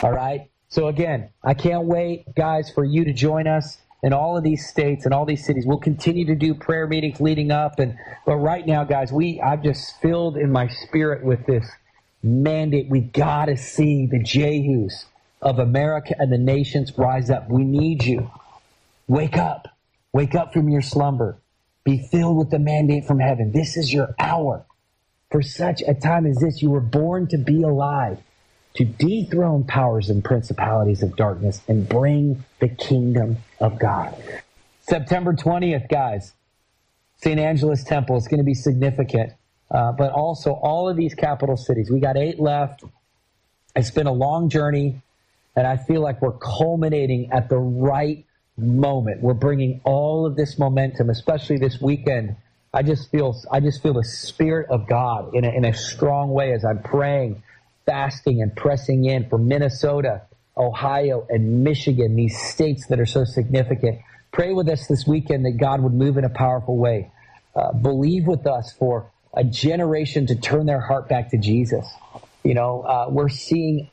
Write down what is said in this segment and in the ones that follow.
All right? So again, I can't wait, guys, for you to join us in all of these states and all these cities. We'll continue to do prayer meetings leading up. But right now, guys, I've just filled in my spirit with this mandate. We got to see the Jehus of America and the nations rise up. We need you. Wake up. Wake up from your slumber. Be filled with the mandate from heaven. This is your hour. For such a time as this, you were born to be alive, to dethrone powers and principalities of darkness and bring the kingdom of God. September 20th, guys, St. Angela's Temple is going to be significant. But also all of these capital cities. We got 8 left. It's been a long journey, and I feel like we're culminating at the right moment. We're bringing all of this momentum, especially this weekend. I just feel the Spirit of God in a strong way as I'm praying, fasting, and pressing in for Minnesota, Ohio, and Michigan, these states that are so significant. Pray with us this weekend that God would move in a powerful way. Believe with us for a generation to turn their heart back to Jesus. You know, we're seeing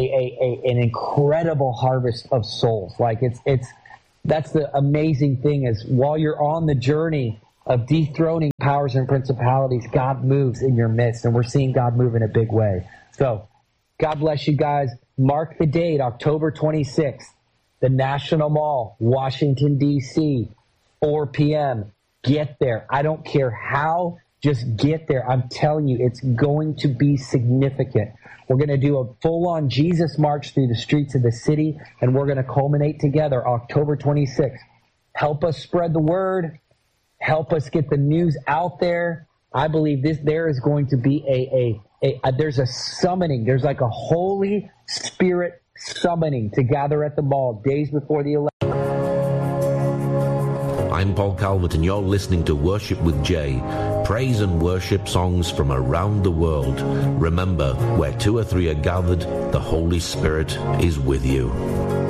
an incredible harvest of souls. Like that's the amazing thing is while you're on the journey of dethroning powers and principalities, God moves in your midst, and we're seeing God move in a big way. So God bless you guys. Mark the date, October 26th, the National Mall, Washington, D.C., 4 p.m. Get there. I don't care how. Just get there. I'm telling you, it's going to be significant. We're going to do a full-on Jesus march through the streets of the city, and we're going to culminate together October 26th. Help us spread the word. Help us get the news out there. I believe there is going to be there's a summoning. There's like a Holy Spirit summoning to gather at the mall days before the election. I'm Paul Calvert, and you're listening to Worship with Jay. Praise and worship songs from around the world. Remember, where 2 or 3 are gathered, the Holy Spirit is with you.